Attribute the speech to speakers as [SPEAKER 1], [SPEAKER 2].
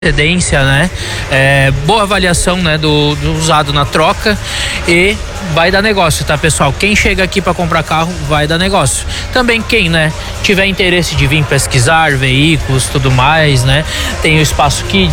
[SPEAKER 1] procedência, né? Boa avaliação, né, do usado na troca, e vai dar negócio, tá, pessoal? Quem chega aqui para comprar carro vai dar negócio. Também quem, né, tiver interesse de vir pesquisar veículos, tudo mais, né? Tem o espaço aqui